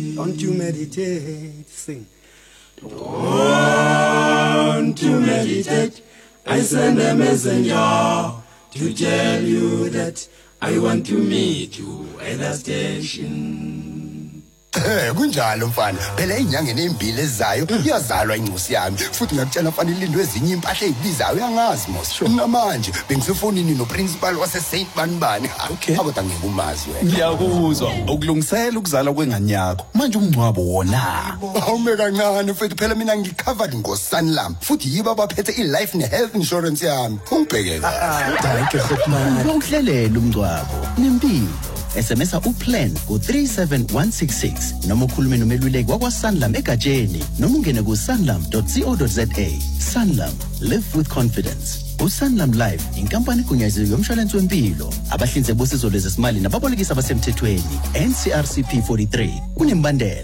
Don't you meditate, sing. Don't you meditate, I send a messenger to tell you that I want to meet you at the station. Kunjalo mfana phela inyangeni embili ezayo iyazalwa incosi yami futhi ngakutshela mfana ilindwe ezinye impahla ezibizayo uyangazi mos namanje bengisefonini no principal wase Saint Banbani kodwa ngikumazi wena ngiyakuzwa ukulungisela ukuzala kwengane yakho manje umncwabo wona awume kancane mfethu phela mina ngicovered ngoSanlam futhi yibo abaphethe iLife neHealth insurance yami ungibhekela hayi ke khopmani Ukuhlelela umncwabo nempilo SMS uplan ku37166 noma ukhulume nomeluleki wakwaSanlam egatsheni noma ungene ku sanlam.co.za. Sanlam, live with confidence. uSanlam Life inkampani egunyaziwe yomshwalense wempilo abahlinzeki bosizo lwezesimali nababolekisi abasemthethweni NCRCP 43 kunembandela.